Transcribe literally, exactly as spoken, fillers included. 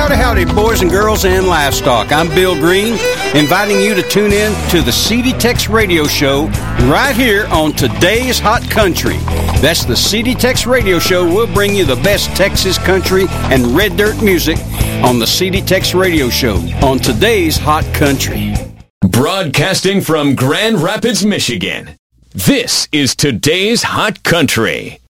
Howdy, howdy, boys and girls and livestock. I'm Bill Green, inviting you to tune in to the C D Tex Radio Show right here on Today's Hot Country. That's the C D Tex Radio Show. We'll bring you the best Texas country and red dirt music on the C D Tex Radio Show on Today's Hot Country. Broadcasting from Grand Rapids, Michigan, this is Today's Hot Country.